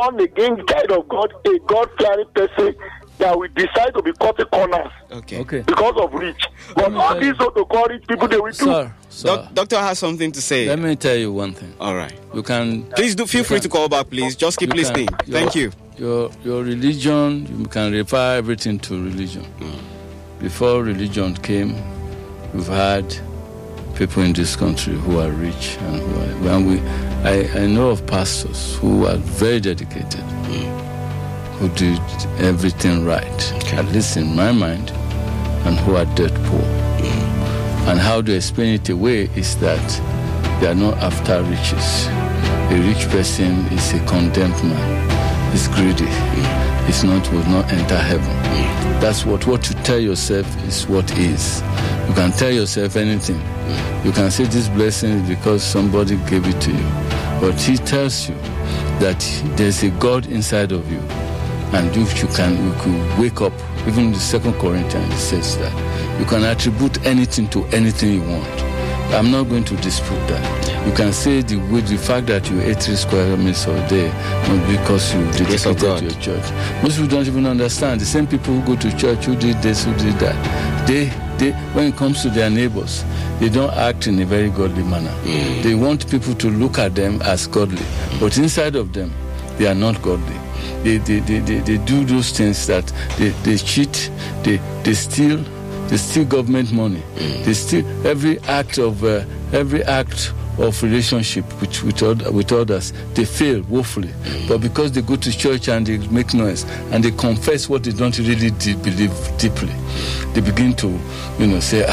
born again child of God, a God-fearing person that will decide to be cutting corners. Okay. Because of rich. But all these so-called rich people, they will do. Sir, Doctor has something to say. Let me tell you one thing. All right. You can... Please feel free to call back, please. Just keep listening. Thank you. Your religion, you can refer everything to religion. Before religion came, we've had people in this country who are rich and who are... I know of pastors who are very dedicated, who did everything right, at least in my mind, and who are dirt poor. And how to explain it away is that they are not after riches. A rich person is a condemned man, is greedy, will not enter heaven. That's what you tell yourself is what is. You can tell yourself anything. You can say this blessing is because somebody gave it to you. But he tells you that there's a God inside of you. And you could wake up. Even the 2 Corinthians says that you can attribute anything to anything you want. I'm not going to dispute that. You can say the fact that you ate 3 square meals a day, not because you dedicated to your church. Most people don't even understand. The same people who go to church, who did this, who did that, they when it comes to their neighbors, they don't act in a very godly manner. They want people to look at them as godly, but inside of them, they are not godly. They do those things that they cheat, they steal government money. They steal every act of relationship with others. They fail woefully. But because they go to church and they make noise and they confess what they don't really believe deeply, they begin to say,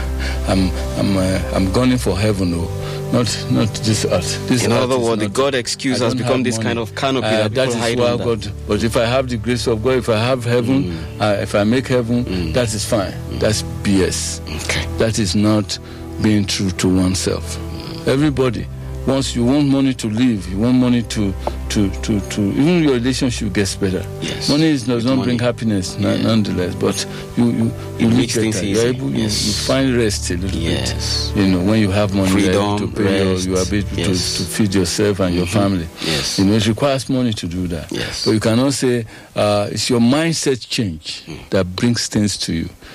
I'm gunning for heaven. Not this earth. In other words, the God excuse has become this kind of canopy that people hide under. God. But if I have the grace of God, if I have heaven, if I make heaven, that is fine. That's BS. Okay. That is not being true to oneself. Everybody, once you want money to live, you want money to even your relationship gets better. Yes. Money does not bring happiness, nonetheless. But you live better. You're able, you find rest a little bit. When you have money, freedom, to pay you are able to feed yourself and your family. Yes. It requires money to do that. Yes. But you cannot say it's your mindset change that brings things to you.